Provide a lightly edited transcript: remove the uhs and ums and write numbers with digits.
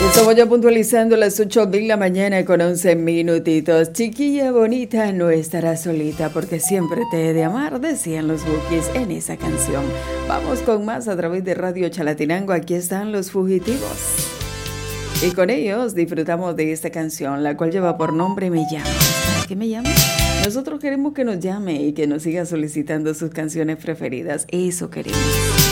Estamos ya puntualizando las 8 de la mañana con 11 minutitos. Chiquilla bonita, no estarás solita porque siempre te he de amar, decían los Bukis en esa canción. Vamos con más a través de Radio Chalatenango. Aquí están los fugitivos. Y con ellos disfrutamos de esta canción, la cual lleva por nombre Me Llamas. ¿Para qué me llamas? Nosotros queremos que nos llame y que nos siga solicitando sus canciones preferidas. Eso queremos.